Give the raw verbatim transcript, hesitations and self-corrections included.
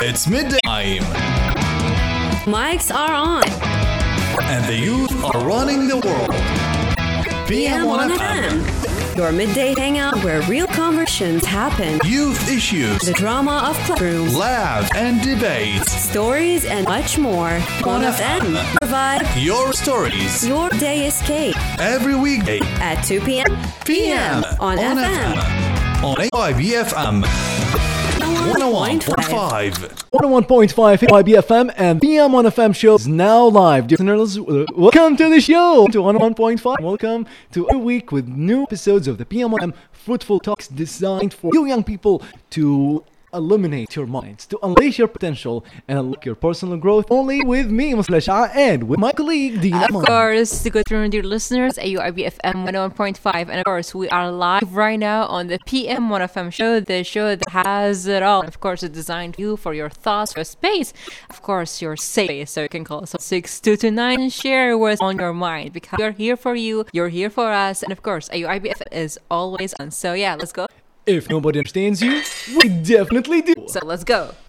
It's midday time. Mics are on. And the youth are running the world. P M one F M. Your midday hangout where real conversations happen. Youth issues. The drama of classrooms. Laughs and debates. Stories and much more. one F M. Provide your stories. Your day escape. Every weekday at two p.m. P M on, on F M. F M. On Y B F M. one oh one point five. one oh one point five Y B F M and P M one F M show is now live. Dear listeners, welcome to the show to one oh one point five. Welcome to a week with new episodes of the P M one F M Fruitful Talks designed for you young people to illuminate your minds, to unleash your potential and unlock your personal growth. Only with me, Musla Shah, and with my colleague, Dina. Of course, good afternoon, dear listeners, at Y B F M one oh one point five. And of course, we are live right now on the P M one F M show, the show that has it all. Of course, it's designed for you, for your thoughts, your space, of course, your safe space. So you can call us on six two two nine and share what's on your mind, because we're here for you, you're here for us, and of course, Y B F M is always on. So yeah, let's go. If nobody understands you, we definitely do. So let's go.